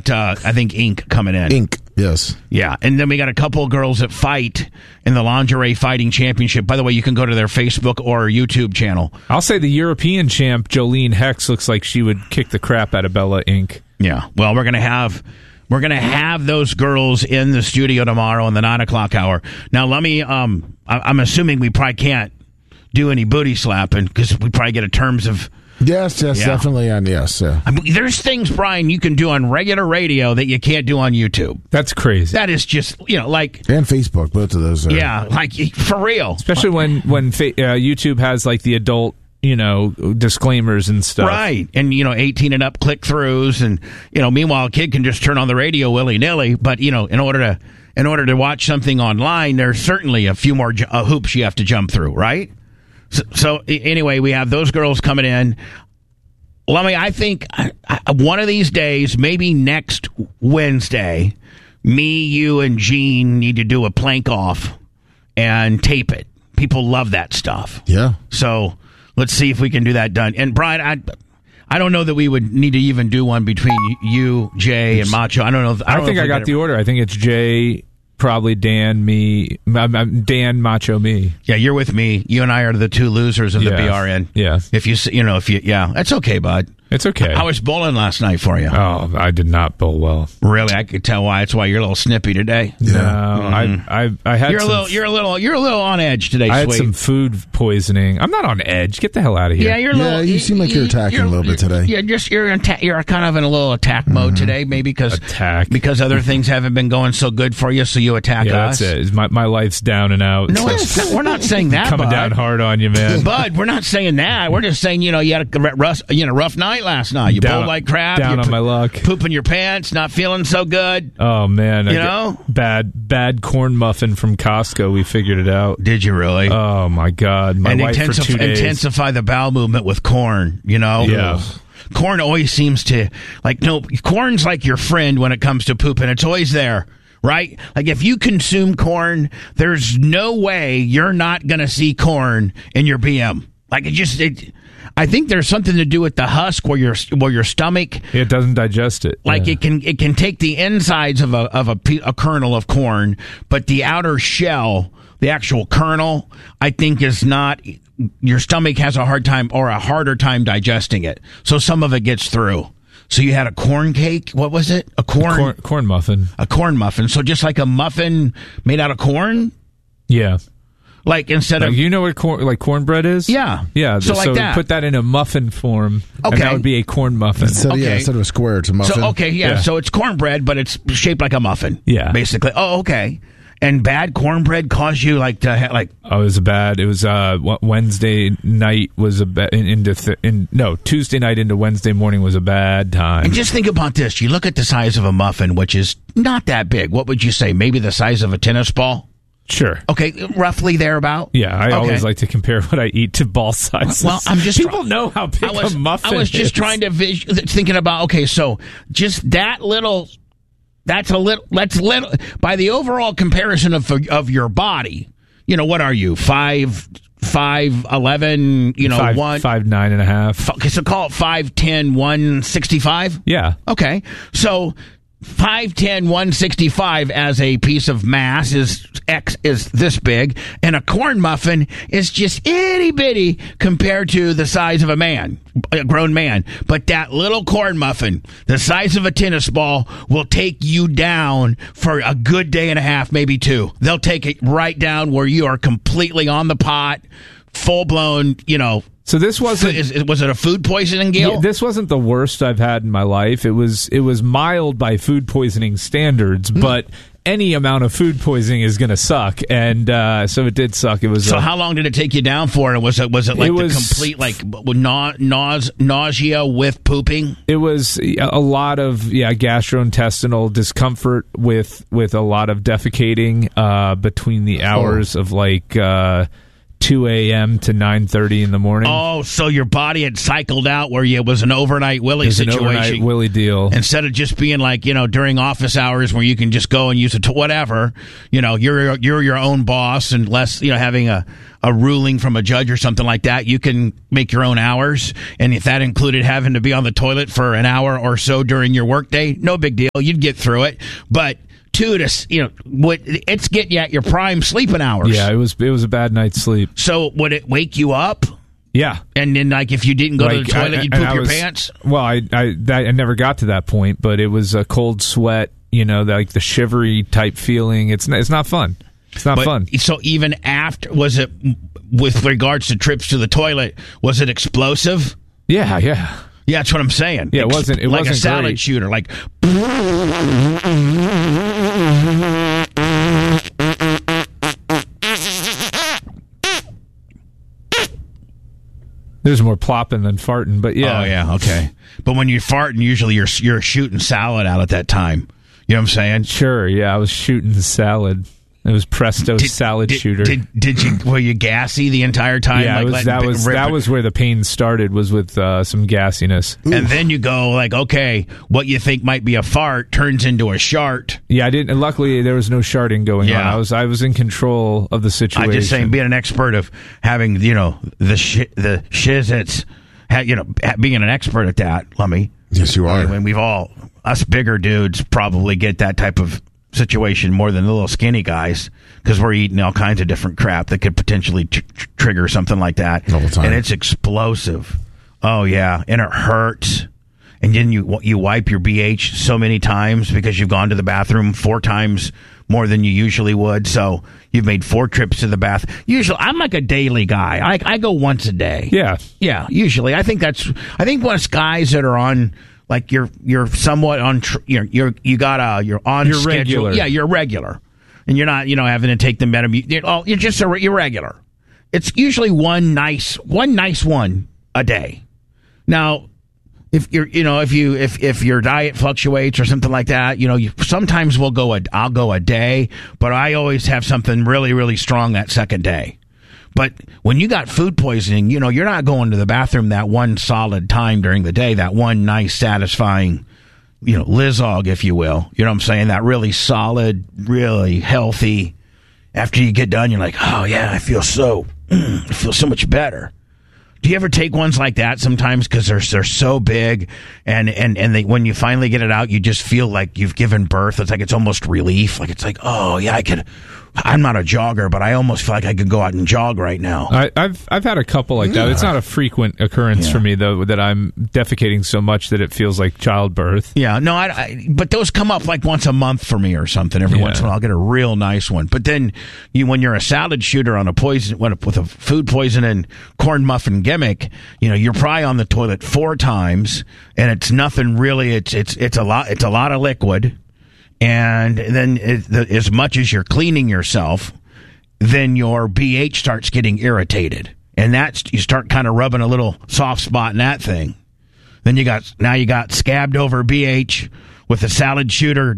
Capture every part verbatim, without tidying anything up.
uh, I think, Ink coming in. Ink, yes. Yeah, and then we got a couple of girls that fight in the Lingerie Fighting Championship. By the way, you can go to their Facebook or YouTube channel. I'll say the European champ, Jolene Hex, looks like she would kick the crap out of Bella Ink. Yeah, well, we're going to have... We're going to have those girls in the studio tomorrow in the nine o'clock hour. Now, let me, um, I, I'm assuming we probably can't do any booty slapping because we probably get a terms of... Yes, yes, yeah. definitely on, yes. Yeah. I mean, there's things, Brian, you can do on regular radio that you can't do on YouTube. That's crazy. That is just, you know, like... And Facebook, both of those are... Yeah, like, for real. Especially when, when fa- uh, YouTube has, like, the adult... you know, disclaimers and stuff. Right. And, you know, eighteen and up click-throughs. And, you know, meanwhile, a kid can just turn on the radio willy-nilly. But, you know, in order to in order to watch something online, there's certainly a few more ju- uh, hoops you have to jump through, right? So, so, anyway, we have those girls coming in. Let me, I think I, I, one of these days, maybe next Wednesday, me, you, and Gene need to do a plank off and tape it. People love that stuff. Yeah. So... let's see if we can do that done. And, Brian, I I don't know that we would need to even do one between you, Jay, and Macho. I don't know. If, I, I don't think know I got the it. order. I think it's Jay, probably Dan, me, Dan, Macho, me. Yeah, you're with me. You and I are the two losers of the yeah. B R N. Yeah. If you, you know, if you, yeah, that's okay, bud. It's okay. How was bowling last night for you? Oh, I did not bowl well. Really, I could tell why. That's why you're a little snippy today. Yeah. No, mm-hmm. I, I, I had. You're some, a little, you're a little, you're a little on edge today. I sweet. had some food poisoning. I'm not on edge. Get the hell out of here. Yeah, you're a yeah, little. you seem like you're attacking you're, a little bit today. Yeah, just you're in ta- you're kind of in a little attack mode mm-hmm. today, maybe because attack because other things haven't been going so good for you, so you attack yeah, us. That's it. My my life's down and out. No, it's not, we're not saying that. Coming bud. down hard on you, man. Bud, we're not saying that. We're just saying, you know, you had a rough, you know, rough night last night. You down, bowled like crap. Down you on my luck. Pooping your pants, not feeling so good. Oh man, you I know, bad bad corn muffin from Costco. We figured it out. Did you really? Oh my god, my and wife intensif- for two days. Intensify the bowel movement with corn. You know, yeah. Corn always seems to like no. Corn's like your friend when it comes to pooping. It's always there. Right? Like, if you consume corn, there's no way you're not going to see corn in your B M. Like, it just, it, I think there's something to do with the husk where your, where your stomach. It doesn't digest it. Like, yeah. it can, it can take the insides of a, of a, a kernel of corn, but the outer shell, the actual kernel, I think is not, your stomach has a hard time or a harder time digesting it. So some of it gets through. So you had a corn cake? What was it? A corn... A corn, corn muffin. A corn muffin. So just like a muffin made out of corn? Yeah. Like instead like, of... You know what corn, like cornbread is? Yeah. Yeah. So, so like that. Put that in a muffin form. Okay. And that would be a corn muffin. Instead, okay. Yeah, instead of a square, it's a muffin. So, okay, yeah, yeah. So it's cornbread, but it's shaped like a muffin. Yeah. Basically. Oh, okay. And bad cornbread caused you like to ha- like oh, it was bad. It was uh Wednesday night was a bad into th- in no Tuesday night into Wednesday morning was a bad time. And just think about this. You look at the size of a muffin, which is not that big. What would you say? Maybe the size of a tennis ball? Sure. Okay, roughly thereabout. Yeah, I okay. always like to compare what I eat to ball sizes. Well, I'm just people know how big I was, a muffin I was just is. trying to vis- thinking about okay, so just that little. That's a little. That's little by the overall comparison of of your body. You know, what are you? Five, five, eleven. You know, five, one, five, nine and a half. Okay, so call it five, ten, one sixty-five. Yeah. Okay, so five ten, one sixty-five as a piece of mass is X is this big, and a corn muffin is just itty bitty compared to the size of a man, a grown man. But that little corn muffin, the size of a tennis ball, will take you down for a good day and a half, maybe two. They'll take it right down where you are completely on the pot, full blown, you know. So this wasn't is, was it a food poisoning, Gil? Yeah, this wasn't the worst I've had in my life. It was it was mild by food poisoning standards, mm. but any amount of food poisoning is going to suck, and uh, so it did suck. It was. So a, how long did it take you down for? And was it was it like it was, the complete like na- nause, nausea with pooping? It was a lot of yeah gastrointestinal discomfort with with a lot of defecating uh, between the hours oh. of like. Uh, two a.m. to nine thirty in the morning. Oh, so your body had cycled out where it was an overnight Willie it was situation. An overnight Willie deal. Instead of just being like, you know, during office hours where you can just go and use it to whatever, you know, you're you're your own boss and less, you know, having a, a ruling from a judge or something like that, you can make your own hours. And if that included having to be on the toilet for an hour or so during your workday, no big deal. You'd get through it. But two to you know, what it's getting you at your prime sleeping hours. Yeah, it was it was a bad night's sleep. So would it wake you up? Yeah, and then like if you didn't go like, to the toilet, I, you'd poop your was, pants. Well, I I, that, I never got to that point, but it was a cold sweat. You know, like the shivery type feeling. It's it's not fun. It's not but, fun. So even after, was it with regards to trips to the toilet? Was it explosive? Yeah, yeah. Yeah, that's what I'm saying. Yeah, it wasn't. It like wasn't a salad great. shooter. Like, there's more plopping than farting, but yeah. Oh yeah, okay. But when you're farting, usually you're you're shooting salad out at that time. You know what I'm saying? Sure. Yeah, I was shooting salad. It was Presto did, salad did, shooter. Did, did you were you gassy the entire time? Yeah, like was, that was rip that it? was where the pain started. Was with uh, some gassiness, and then you go like, okay, what you think might be a fart turns into a shart. Yeah, I didn't. Luckily, there was no sharting going yeah. on. I was I was in control of the situation. I'm just saying, being an expert of having you know the sh- the shizits, you know, being an expert at that. Let me. Yes, you are. I mean, we've all us bigger dudes probably get that type of situation more than the little skinny guys because we're eating all kinds of different crap that could potentially tr- tr- trigger something like that. All the time. And it's explosive. Oh yeah, and it hurts. And then you you wipe your B H so many times because you've gone to the bathroom four times more than you usually would. So you've made four trips to the bath. Usually, I'm like a daily guy. I I go once a day. Yeah, yeah. Usually, I think that's. I think once guys that are on. Like you're you're somewhat on tr- you're you're you got a you're on you're schedule. Regular. Yeah, you're regular, and you're not you know having to take the metamu. You're, oh, you're just a you're regular. It's usually one nice one nice one a day. Now, if you're you know if you if if your diet fluctuates or something like that, you know you, sometimes we'll go a I'll go a day, but I always have something really really strong that second day. But when you got food poisoning, you know, you're not going to the bathroom that one solid time during the day, that one nice, satisfying, you know, Lizog, if you will. You know what I'm saying? That really solid, really healthy. After you get done, you're like, oh, yeah, I feel so, I feel so much better. Do you ever take ones like that sometimes because they're they're so big and and and they, when you finally get it out, you just feel like you've given birth? It's like it's almost relief. Like it's like, oh yeah, I could. I'm not a jogger, but I almost feel like I could go out and jog right now. I, I've I've had a couple like that. It's not a frequent occurrence yeah. for me though that I'm defecating so much that it feels like childbirth. Yeah, no, I, I but those come up like once a month for me or something. Every yeah. once in a while, I'll get a real nice one. But then you, when you're a salad shooter on a poison with a food poison and corn muffin gimmick, you know you're probably on the toilet four times, and it's nothing really. It's it's it's a lot. It's a lot of liquid. And then it, the, as much as you're cleaning yourself, then your B H starts getting irritated. And that's, you start kind of rubbing a little soft spot in that thing. Then you got, now you got scabbed over B H with a salad shooter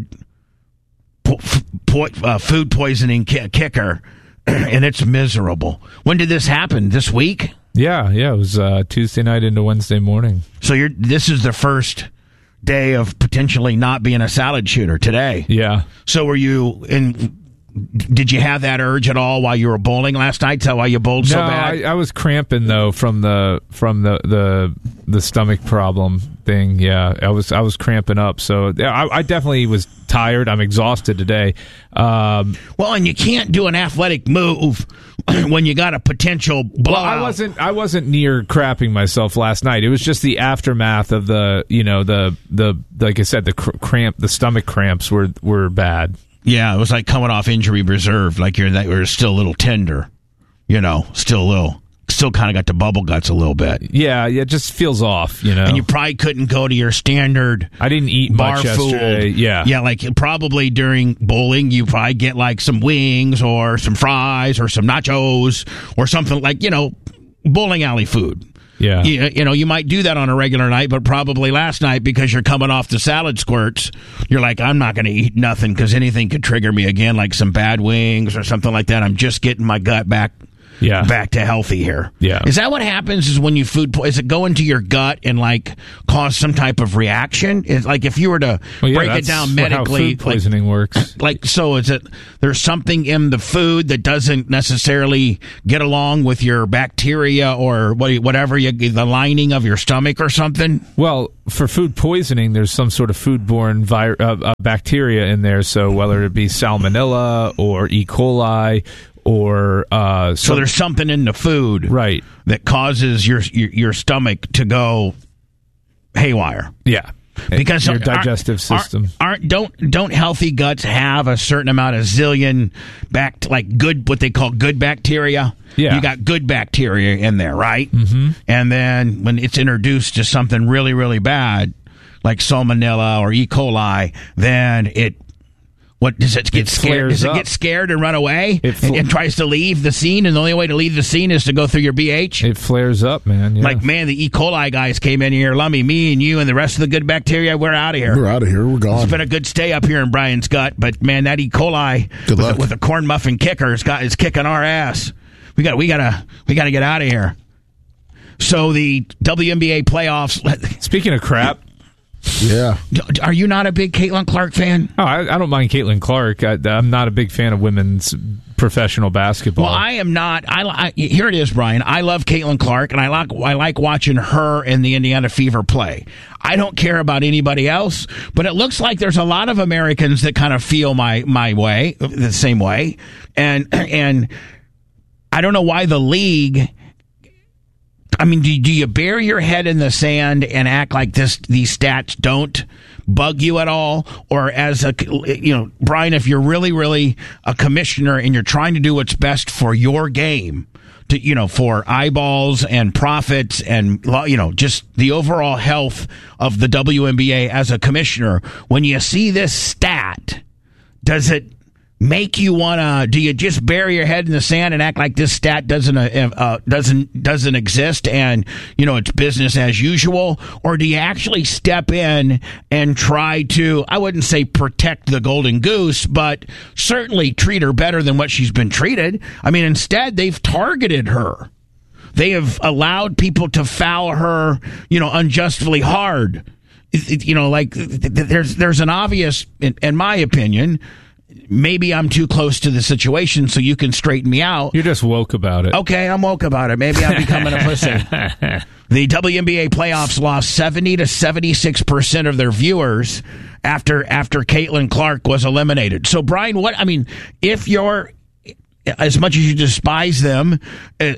po- po- uh, food poisoning ki- kicker. And it's miserable. When did this happen? This week? Yeah, yeah. It was uh, Tuesday night into Wednesday morning. So you're, this is the first day of potentially not being a salad shooter today. Yeah. So were you in? Did you have that urge at all while you were bowling last night? Is that why you bowled so no, bad? I, I was cramping though from the from the, the the stomach problem thing. Yeah, I was I was cramping up. So I, I definitely was tired. I'm exhausted today. Um, well, and you can't do an athletic move when you got a potential blowout. Well, I wasn't I wasn't near crapping myself last night. It was just the aftermath of the you know the the like I said the cr- cramp the stomach cramps were were bad. Yeah, it was like coming off injury reserve, like you're that you're still a little tender, you know, still a little, still kind of got the bubble guts a little bit. Yeah, yeah, it just feels off, you know. And you probably couldn't go to your standard. I didn't eat bar much food. yesterday. Yeah, yeah, like probably during bowling, you probably get like some wings or some fries or some nachos or something like you know, bowling alley food. Yeah. You, you know, you might do that on a regular night, but probably last night because you're coming off the salad squirts, you're like, I'm not going to eat nothing because anything could trigger me again, like some bad wings or something like that. I'm just getting my gut back yeah. back to healthy here. Yeah. Is that what happens? Is when you food po- is it go into your gut and like cause some type of reaction? Is like if you were to well, yeah, break it down medically, how food poisoning like, works. Like so, is it there's something in the food that doesn't necessarily get along with your bacteria or what, whatever you, the lining of your stomach or something? Well, for food poisoning, there's some sort of foodborne vi- uh, uh, bacteria in there. So whether it be salmonella or E. coli or uh, so, there's something in the food, right, that causes your your, your stomach to go haywire. Yeah. Because your digestive aren't, system aren't don't don't healthy guts have a certain amount of zillion back like good what they call good bacteria? Yeah, you got good bacteria in there, right? Mm-hmm. And then when it's introduced to something really really bad like salmonella or E. coli, then it. What does it get it scared? Does it up. get scared and run away fl- and, and tries to leave the scene? And the only way to leave the scene is to go through your B H. It flares up, man. Yeah. Like man, the E. coli guys came in here, Lummy, me and you and the rest of the good bacteria. We're out of here. We're out of here. We're gone. It's been a good stay up here in Brian's gut, but man, that E. coli Good with, luck. the, with the corn muffin kicker is, got, is kicking our ass. We got we gotta we gotta get out of here. So the W N B A playoffs. Speaking of crap. Yeah. Are you not a big Caitlin Clark fan? Oh, I, I don't mind Caitlin Clark. I, I'm not a big fan of women's professional basketball. Well, I am not. I, I here it is, Brian. I love Caitlin Clark, and I like I like watching her and the Indiana Fever play. I don't care about anybody else, but it looks like there's a lot of Americans that kind of feel my my way, the same way, and and I don't know why the league. I mean, do, do you bury your head in the sand and act like this? These stats don't bug you at all, or as a you know, Brian, if you're really, really a commissioner and you're trying to do what's best for your game, to you know, for eyeballs and profits and you know, just the overall health of the W N B A as a commissioner, when you see this stat, does it make you want to? Do you just bury your head in the sand and act like this stat doesn't uh, uh, doesn't doesn't exist and you know it's business as usual, or do you actually step in and try to? I wouldn't say protect the golden goose, but certainly treat her better than what she's been treated. I mean, instead they've targeted her. They have allowed people to foul her, you know, unjustly hard. It, it, you know, like there's there's an obvious, in, in my opinion. Maybe I'm too close to the situation, so you can straighten me out. You're just woke about it. Okay, I'm woke about it. Maybe I'm becoming a pussy. The W N B A playoffs lost seventy to seventy-six percent of their viewers after after Caitlin Clark was eliminated. So, Brian, what I mean, if you're as much as you despise them, uh,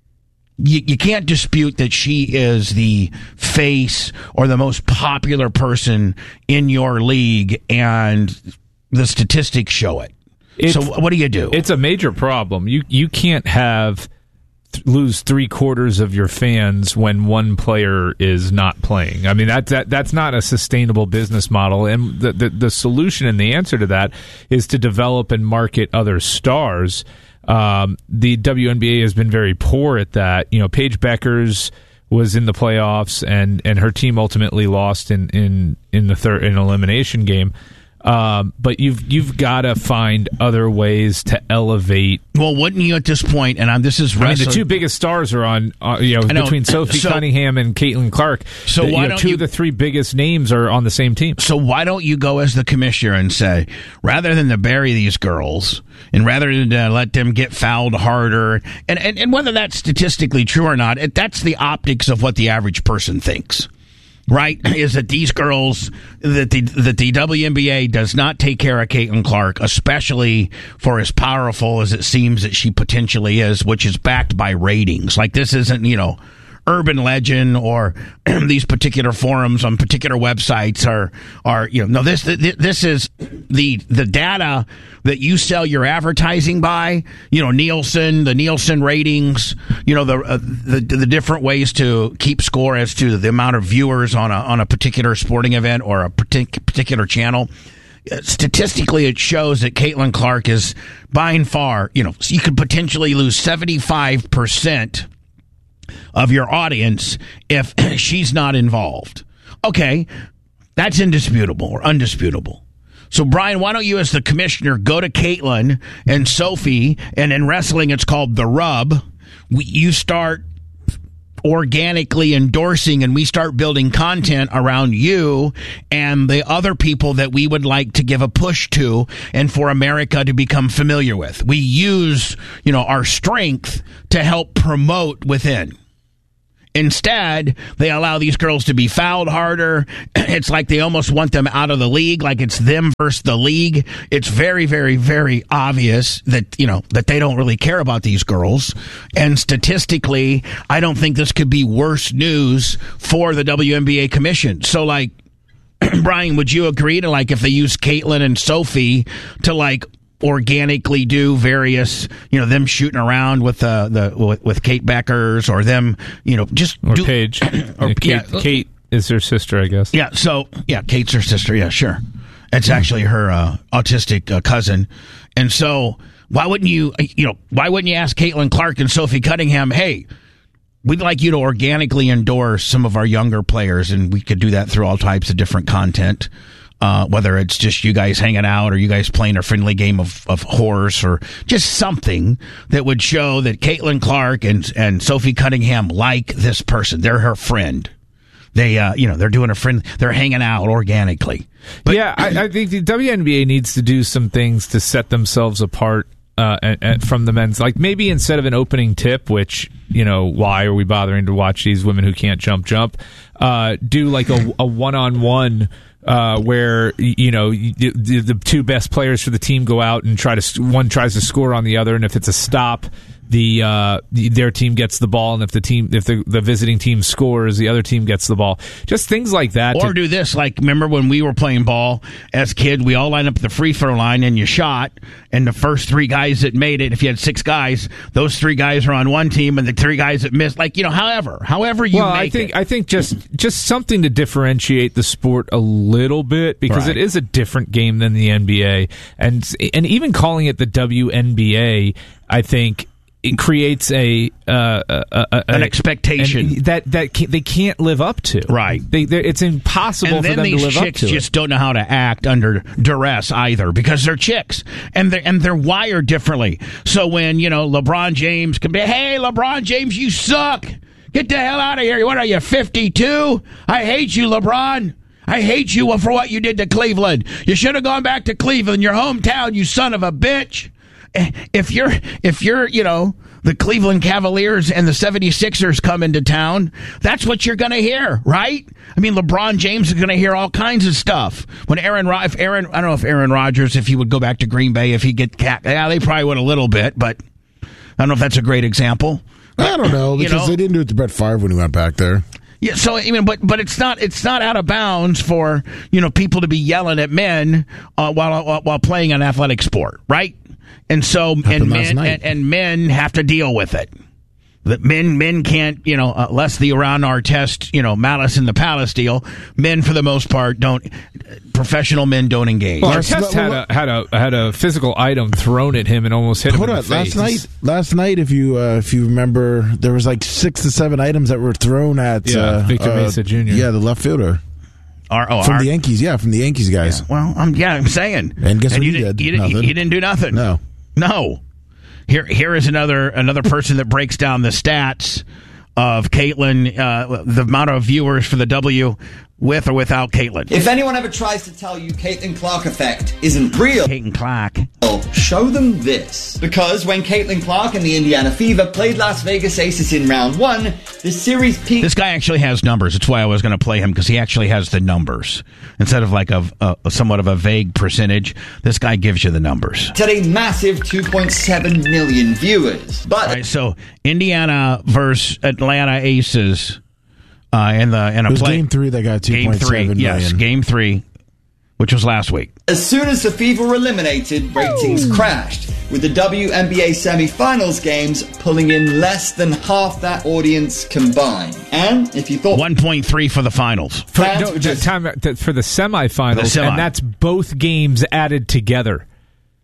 you, you can't dispute that she is the face or the most popular person in your league, and the statistics show it. It's, so what do you do? It's a major problem. You you can't have th- lose three quarters of your fans when one player is not playing. I mean that that that's not a sustainable business model. And the the, the solution and the answer to that is to develop and market other stars. Um, the W N B A has been very poor at that. You know, Paige Beckers was in the playoffs, and, and her team ultimately lost in, in, in the third in elimination game. Um, but you've you've got to find other ways to elevate. Well, wouldn't you at this point? And I'm, this is I mean, the two biggest stars are on, uh, you know, know. between Sophie So- Cunningham and Caitlin Clark. So The- you why know, don't two you- of the three biggest names are on the same team? So why don't you go as the commissioner and say, rather than to bury these girls, and rather than to let them get fouled harder, and, and, and whether that's statistically true or not, it, that's the optics of what the average person thinks. Right, is that these girls, that the that the W N B A does not take care of Caitlin Clark, especially for as powerful as it seems that she potentially is, which is backed by ratings. Like this isn't, you know, urban legend or these particular forums on particular websites are are you know no this this is the the data that you sell your advertising by, you know, Nielsen, the Nielsen ratings, you know, the uh, the the different ways to keep score as to the amount of viewers on a on a particular sporting event or a partic- particular channel. Statistically, it shows that Caitlin Clark is by and far, you know, you could potentially lose seventy-five percent of your audience if she's not involved. Okay, that's indisputable or undisputable. So, Brian, why don't you, as the commissioner, go to Caitlin and Sophie, and in wrestling, it's called the rub. We, you start organically endorsing, and we start building content around you and the other people that we would like to give a push to and for America to become familiar with. We use, you know, our strength to help promote within. Instead, they allow these girls to be fouled harder. It's like they almost want them out of the league, like it's them versus the league. It's very, very, very obvious that, you know, that they don't really care about these girls. And statistically, I don't think this could be worse news for the W N B A commission. So, like, Brian, would you agree to, like, if they use Caitlin and Sophie to, like, organically do various, you know, them shooting around with uh, the with, with Kate Beckers, or them, you know, just or do, Paige. or, yeah, Kate, yeah. Kate is her sister, I guess. Yeah. So yeah, Kate's her sister. Yeah, sure. It's actually her uh, autistic uh, cousin, and so why wouldn't you, you know, why wouldn't you ask Caitlin Clark and Sophie Cunningham, hey, we'd like you to organically endorse some of our younger players, and we could do that through all types of different content. Uh, whether it's just you guys hanging out or you guys playing a friendly game of, of horse, or just something that would show that Caitlin Clark and and Sophie Cunningham like this person. They're her friend. They, uh, you know, they're doing a friend. They're hanging out organically. But, yeah, I, I think the W N B A needs to do some things to set themselves apart uh, and, and from the men's. Like maybe instead of an opening tip, which, you know, why are we bothering to watch these women who can't jump jump? Uh, do like a, a one-on-one. Uh, where, you know, the, the two best players for the team go out and try to, one tries to score on the other, and if it's a stop, the uh, the, their team gets the ball, and if the team, if the, the visiting team scores, the other team gets the ball. Just things like that. Or to, do this, like, remember when we were playing ball as kids, we all lined up at the free throw line and you shot, and the first three guys that made it, if you had six guys, those three guys are on one team, and the three guys that missed, like, you know, however, however you well, make I think it. I think just just something to differentiate the sport a little bit, because Right. it is a different game than the N B A, and and even calling it the W N B A, I think. It creates a, uh, a, a An expectation. an, that that can't, they can't live up to. Right. They, it's impossible And for then them these to live up chicks to. just it. don't know how to act under duress either, because they're chicks and they're and they're wired differently. So when, you know, LeBron James can be, hey, LeBron James, you suck. Get the hell out of here. What are you, fifty-two? I hate you, LeBron. I hate you for what you did to Cleveland. You should have gone back to Cleveland, your hometown, you son of a bitch. If you're, if you're, you know, the Cleveland Cavaliers and the seventy-sixers come into town, that's what you're going to hear, right? I mean, LeBron James is going to hear all kinds of stuff. When Aaron, if Aaron, I don't know if Aaron Rodgers, if he would go back to Green Bay, if he get cat, yeah, they probably would a little bit, but I don't know if that's a great example. I don't know, because You know? they didn't do it to Brett Favre when he went back there. Yeah, so I mean, but but it's not it's not out of bounds for, you know, people to be yelling at men uh, while while playing an athletic sport, right? And so, and men, and, and men have to deal with it. That men, men can't, you know, uh, less the around our test, you know, malice in the palace deal. Men, for the most part, don't. Professional men don't engage. Well, Last- Artest had a had a had a physical item thrown at him and almost hit him Hold in on, the face. last night, last night, if you uh, if you remember, there was like six to seven items that were thrown at Yeah, uh, Victor uh, Mesa Junior Yeah, the left fielder Our, oh, from our, the Yankees. Yeah, from the Yankees guys. yeah, well, I'm yeah, I'm saying. And guess what you he did? did? You, did, Nothing. you didn't do nothing. No. No. Here, here is another another person that breaks down the stats of Caitlin, uh, the amount of viewers for the W with or without Caitlin. If anyone ever tries to tell you Caitlin Clark effect isn't real, Caitlin Clark. show them this. Because when Caitlin Clark and the Indiana Fever played Las Vegas Aces in round one, the series peaked. This guy actually has numbers. That's why I was going to play him, because he actually has the numbers. Instead of like a, a somewhat of a vague percentage, this guy gives you the numbers. At a massive two point seven million viewers. But All right, so Indiana versus Atlanta Aces uh, in the in a It was play. game three that got two Game point three, seven yes, million. game three, which was last week. as soon as the Fever were eliminated, ratings crashed, with the W N B A semifinals games pulling in less than half that audience combined. And if you thought one point three for the finals. For, fans no, were the just- time that- for the semifinals, The semi. and that's both games added together.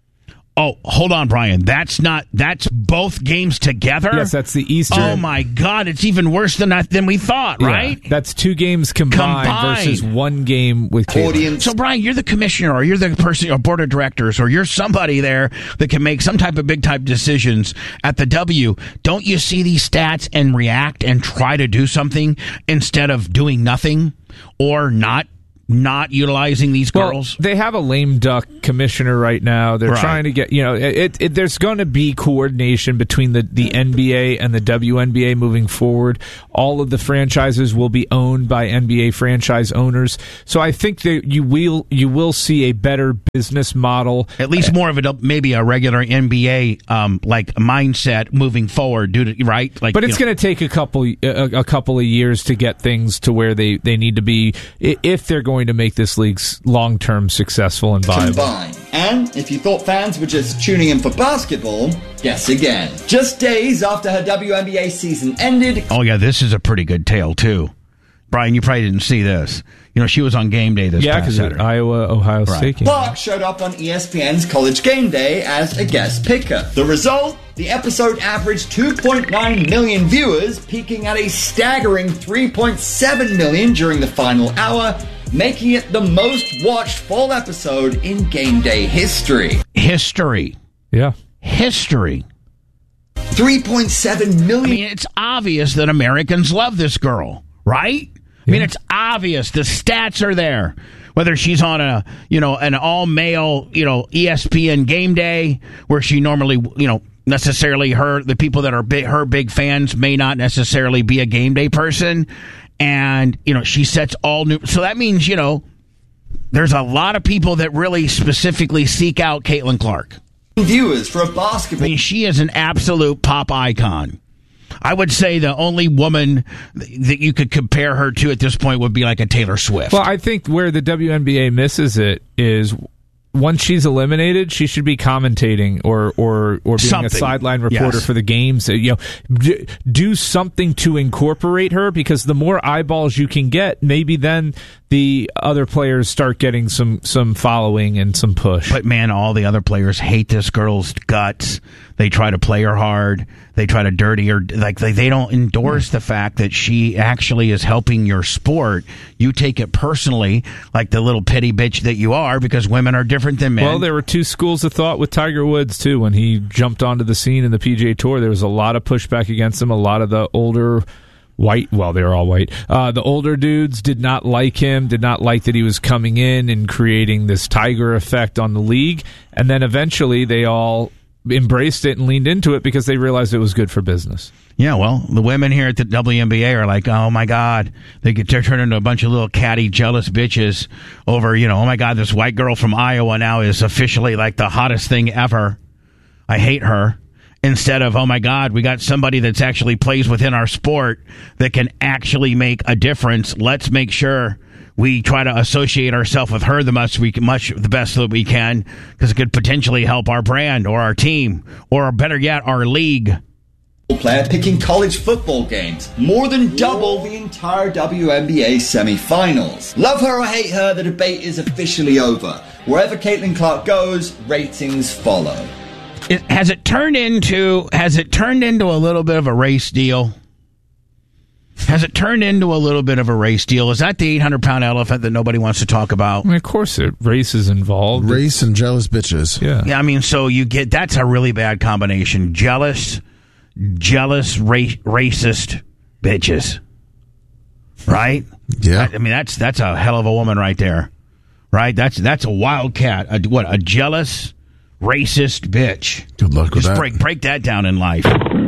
Oh, hold on, Brian. That's not. That's both games together. Yes, that's the Eastern. Oh my God, it's even worse than that than we thought. Right? Yeah, that's two games combined, Combined. versus one game with cable. Audience. So, Brian, you're the commissioner, or you're the person, or board of directors, or you're somebody there that can make some type of big type decisions at the W. Don't you see these stats and react and try to do something instead of doing nothing or not? Not utilizing these girls? Well, they have a lame duck commissioner right now. They're Right. trying to get, you know, it, it, there's going to be coordination between the, the N B A and the W N B A moving forward. All of the franchises will be owned by N B A franchise owners. So I think that you will you will see a better business model. At least more of a maybe a regular N B A um, like mindset moving forward, due to, right? Like, But it's going to take a couple a, a couple of years to get things to where they, they need to be i- if they're going to make this league long-term successful and viable. Combined. And if you thought fans were just tuning in for basketball, guess again. Just days after her W N B A season ended, Oh yeah, this is a pretty good tale too. Brian, you probably didn't see this. You know, she was on game day this Yeah, past because Saturday. Iowa Ohio Right. State game. Clark showed up on E S P N's College Game Day as a guest picker. The result? The episode averaged two point nine million viewers, peaking at a staggering three point seven million during the final hour, making it the most watched fall episode in Game Day history. History. Yeah. History. three point seven I million. mean, it's obvious that Americans love this girl, right? I mean, Yeah. it's obvious. The stats are there. Whether she's on a, you know, an all-male, you know, E S P N game day where she normally, you know, necessarily her, the people that are big, her big fans may not necessarily be a game day person. And, you know, she sets all new. So that means, you know, there's a lot of people that really specifically seek out Caitlin Clark. Viewers for a I basketball mean, she is an absolute pop icon. I would say the only woman that you could compare her to at this point would be like a Taylor Swift. Well, I think where the W N B A misses it is once she's eliminated, she should be commentating or or or being Something. a sideline reporter Yes. for the games. You know, d- do something to incorporate her, because the more eyeballs you can get, maybe then the other players start getting some some following and some push. But man, all the other players hate this girl's guts. They try to play her hard. They try to dirty her. Like they, they don't endorse the fact that she actually is helping your sport. You take it personally, like the little pity bitch that you are, because women are different than men. Well, there were two schools of thought with Tiger Woods, too. When he jumped onto the scene in the P G A Tour, there was a lot of pushback against him. A lot of the older white, well, they were all white. Uh, the older dudes did not like him, did not like that he was coming in and creating this Tiger effect on the league. And then eventually they all embraced it and leaned into it because they realized it was good for business. Yeah, well, the women here at the W N B A are like, oh my God, they get they're turning into a bunch of little catty, jealous bitches over, you know, oh my God, this white girl from Iowa now is officially like the hottest thing ever. I hate her. Instead of, oh my God, we got somebody that's actually plays within our sport that can actually make a difference. Let's make sure we try to associate ourselves with her the much we can, much the best that we can, because it could potentially help our brand or our team, or better yet, our league. player picking college football games, more than double the entire W N B A semi-finals. Love her or hate her, the debate is officially over. Wherever Caitlin Clark goes, ratings follow. It, has it turned into has it turned into a little bit of a race deal? Has it turned into a little bit of a race deal? Is that the eight hundred pound elephant that nobody wants to talk about? I mean, of course, it, race is involved. Race and jealous bitches. Yeah. Yeah, I mean, so you get that's a really bad combination. Jealous, jealous, ra- racist bitches, right? Yeah. I, I mean, that's that's a hell of a woman right there, right? That's that's a wildcat. A, what a jealous, racist bitch. Good luck with Just that. break break that down in life.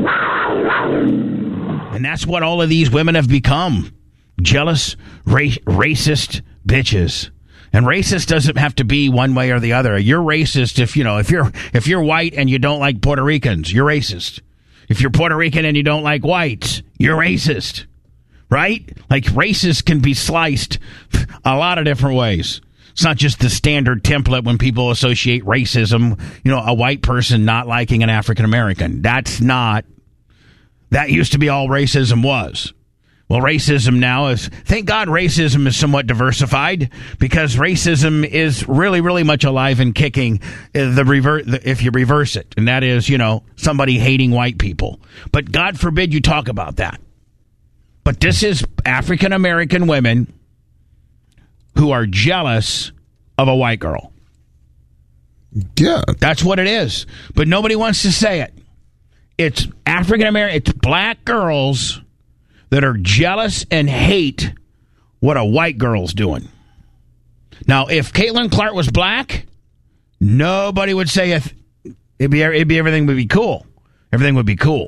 And that's what all of these women have become. Jealous, ra- racist bitches. And racist doesn't have to be one way or the other. You're racist if, you know, if you're if you're white and you don't like Puerto Ricans, you're racist. If you're Puerto Rican and you don't like whites, you're racist. Right? Like, racist can be sliced a lot of different ways. It's not just the standard template when people associate racism, you know, a white person not liking an African American. That's not That used to be all racism was. Well, racism now is, thank God racism is somewhat diversified, because racism is really, really much alive and kicking the rever- the, if you reverse it. And that is, you know, somebody hating white people. But God forbid you talk about that. But this is African American women who are jealous of a white girl. Yeah. That's what it is. But nobody wants to say it. It's African American, it's black girls that are jealous and hate what a white girl's doing. Now, if Caitlin Clark was black, nobody would say it. It'd be, it'd be everything would be cool. Everything would be cool.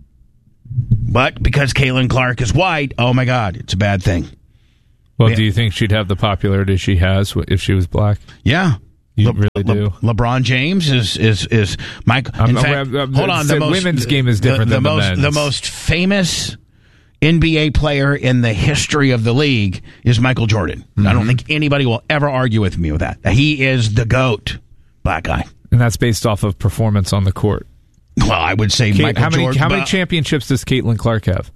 But because Caitlin Clark is white, oh my God, it's a bad thing. Well, Yeah. do you think she'd have the popularity she has if she was black? Yeah. You Le- really do. Le- LeBron James is is is Michael. In I'm- fact, I'm- I'm- hold on. The the most, women's game is different the, than the the most. men's. The most famous N B A player in the history of the league is Michael Jordan. Mm-hmm. I don't think anybody will ever argue with me with that. He is the GOAT, black guy. And that's based off of performance on the court. Well, I would say Kate, Michael how many Jordan. how many but championships does Caitlin Clark have?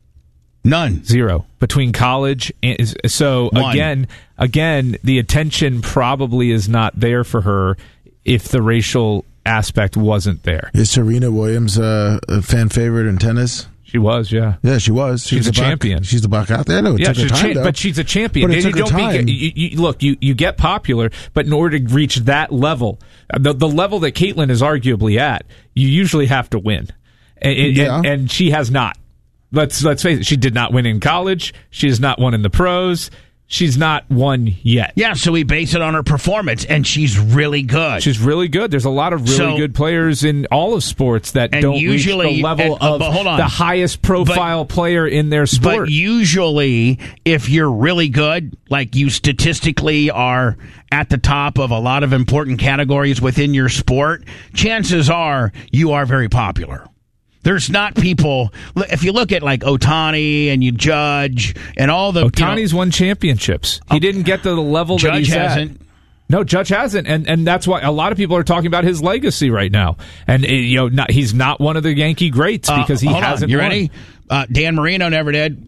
None. Zero between college and so One. again again the attention probably is not there for her if the racial aspect wasn't there. Is Serena Williams uh, a fan favorite in tennis? She was, yeah. Yeah, she was. She She's was a black- champion. She's the black out there. No, it Yeah, took her she's a time, cha- though. but she's a champion. But it You took her don't time. Be, you, you, look, you, you get popular, but in order to reach that level, the, the level that Caitlin is arguably at, you usually have to win, and, and, Yeah. and, and she has not. Let's let's face it. She did not win in college. She has not won in the pros. She's not won yet. Yeah, so we base it on her performance, and she's really good. She's really good. There's a lot of really So- good players in all of sports that And don't usually- reach the level and- uh, of but hold on. the highest profile player in their sport. But usually, if you're really good, like you statistically are at the top of a lot of important categories within your sport, chances are you are very popular. There's not people. If you look at like Ohtani and you Judge and all the Ohtani's you know, won championships. He didn't get to the level that Judge he's hasn't. at. No, Judge hasn't, and and that's why a lot of people are talking about his legacy right now. And uh, you know, not, he's not one of the Yankee greats because he Uh, hold on. hasn't. You won. ready? Uh, Dan Marino never did.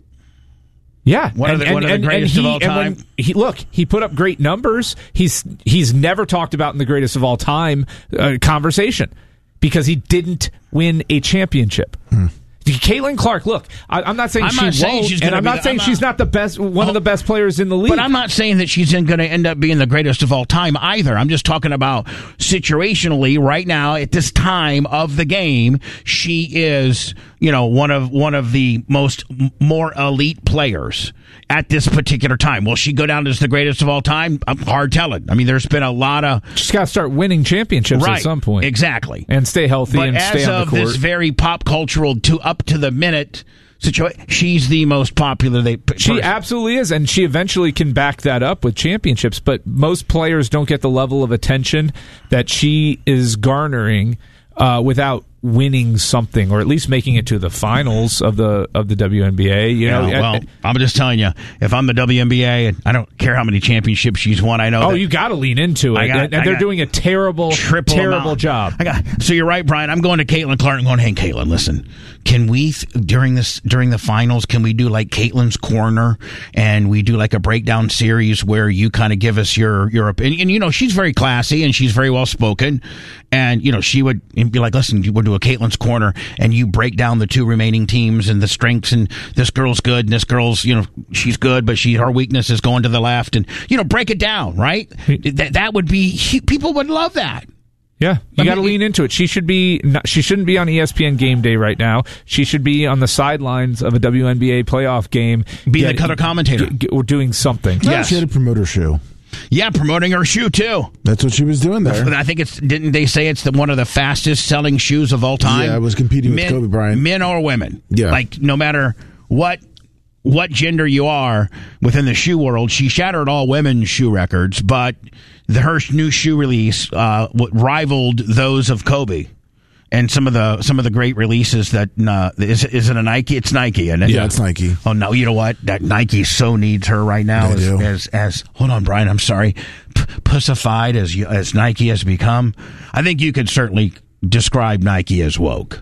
Yeah, One of and, the- one and, of the and- greatest and of he, all and when time. he look, he put up great numbers. He's he's never talked about in the greatest of all time uh, conversation because he didn't win a championship. Hmm. Caitlin Clark, look, I, I'm not saying I'm she not saying won't, she's and gonna I'm be not the- saying I'm she's not- not the best, one Oh, of the best players in the league. But I'm not saying that she's going to end up being the greatest of all time either. I'm just talking about situationally right now at this time of the game, she is, you know, one of one of the most m- more elite players at this particular time. Will she go down as the greatest of all time? I'm hard telling. I mean, there's been a lot of She's got to start winning championships right, at some point, exactly, and stay healthy but and as stay on of the court. this very pop cultural to up to the minute situation, she's the most popular. They She person. absolutely is, and she eventually can back that up with championships. But most players don't get the level of attention that she is garnering uh, without winning something, or at least making it to the finals of the of the W N B A. You know, Yeah, well, and- I'm just telling you, if I'm the W N B A, and I don't care how many championships she's won, I know. oh, that you got to lean into it, I got- and, and I they're got doing a terrible, triple terrible amount. job. I got. So you're right, Brian. I'm going to Caitlin Clark and going, hey, Caitlin, listen, can we th- during this during the finals, can we do like Caitlin's Corner, and we do like a breakdown series where you kind of give us your your opinion? And you know, she's very classy and she's very well spoken, and you know, she would be like, listen, we'll do a Caitlin's Corner, and you break down the two remaining teams and the strengths, and this girl's good and this girl's, you know, she's good, but she her weakness is going to the left, and you know, break it down, right? That that would be, people would love that. Yeah, you I got to mean, lean into it. She should be. Not, she shouldn't be on E S P N Game Day right now. She should be on the sidelines of a W N B A playoff game, Be the get- color commentator. g- g- or doing something. No, Yes. she had to promote her shoe. Yeah, promoting her shoe too. That's what she was doing there. But I think it's didn't they say it's the, one of the fastest selling shoes of all time? Yeah, it was competing with men, Kobe Bryant. Men or women. Yeah. Like no matter what what gender you are within the shoe world, she shattered all women's shoe records, but the her new shoe release uh, what rivaled those of Kobe. And some of the some of the great releases that uh, is is it a Nike? It's Nike, isn't it? Yeah, it's Nike. Oh no! You know what? That Nike so needs her right now. They As, do. as as hold on, Brian. I'm sorry. P- pussified as you, as Nike has become, I think you could certainly describe Nike as woke.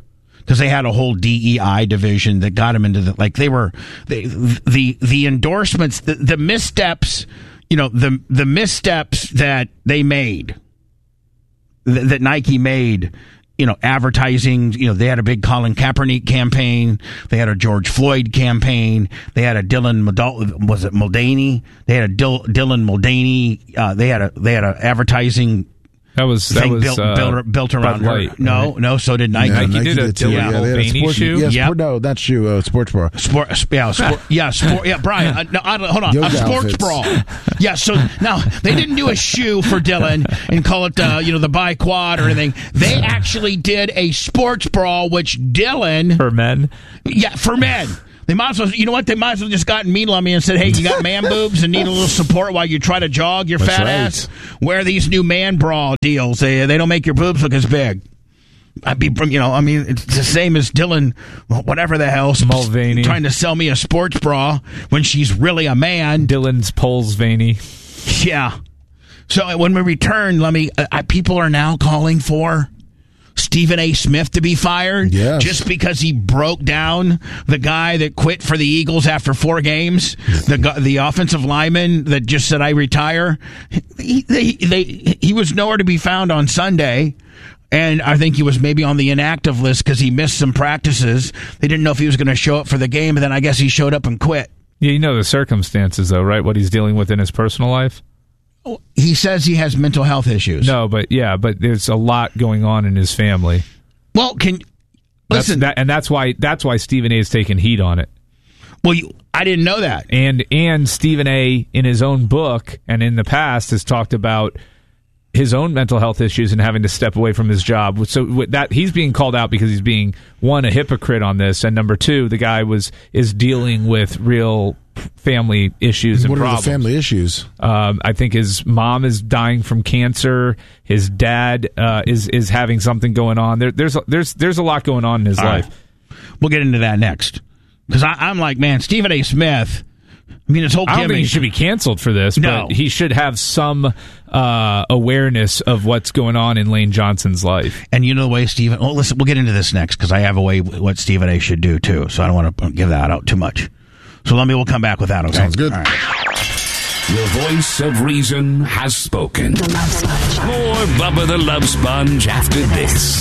because they had a whole D E I division that got them into the, like they were, they, the, the endorsements, the, the missteps, you know, the, the missteps that they made, th- that Nike made, you know, advertising, you know, they had a big Colin Kaepernick campaign. They had a George Floyd campaign. They had a Dylan, Mulda- was it Muldaney? They had a Dil- Dylan Muldaney. Uh, they had a, they had a advertising That was that was built, uh, built, built around her. Light, No, right? no. So did Nike. Yeah, Nike did a too. Dylan Yeah, they had a Mulvaney sports- shoe? Yeah, Yep. sport, no, not shoe. Uh, sports bra. Sport, yeah, sport, yeah, sport, yeah, Brian. Uh, no, I don't, hold on, Yoga a sports outfits. bra. Yeah, so now they didn't do a shoe for Dylan and call it, uh, you know, the bi quad or anything. They actually did a sports bra, which Dylan, For men. yeah, for men. They might as well, you know what? They might as well just gotten mean on me and said, "Hey, you got man boobs and need a little support while you try to jog your That's fat right. ass. Wear these new man bra deals. They they don't make your boobs look as big." I'd be, you know, I mean, it's the same as Dylan, whatever the hell, Mulvaney. trying to sell me a sports bra when she's really a man. Dylan's poles veiny. Yeah. So when we return, let me. Uh, people are now calling for Stephen A. Smith to be fired, Yes. just because he broke down the guy that quit for the Eagles after four games, the gu- the offensive lineman that just said I retire. He, they, they, he was nowhere to be found on Sunday. And I think he was maybe on the inactive list because he missed some practices. They didn't know if he was going to show up for the game, and then I guess he showed up and quit. Yeah, you know the circumstances, though, right? What he's dealing with in his personal life. He says he has mental health issues. No, but yeah, but there's a lot going on in his family. Well, can That's, listen. that, and that's why that's why Stephen A. is taking heat on it. well, you, I didn't know that. And and Stephen A. in his own book and in the past has talked about his own mental health issues and having to step away from his job. So with that, he's being called out because he's being, one, a hypocrite on this, and number two, the guy was is dealing with real family issues and What are problems. the family issues? Um, I think his mom is dying from cancer. His dad uh, is is having something going on. There, there's there's there's a lot going on in his All life. right. We'll get into that next. Because I'm like, man, Stephen A. Smith, I mean, his whole I don't think gimmick. he should be canceled for this, No. but he should have some uh, awareness of what's going on in Lane Johnson's life. And you know the way Stephen... Oh, listen, we'll get into this next because I have a way what Stephen A. should do, too. So I don't want to give that out too much. So let me, we'll come back with that, okay? Sounds good. All right. The voice of reason has spoken. More Bubba the Love Sponge after this.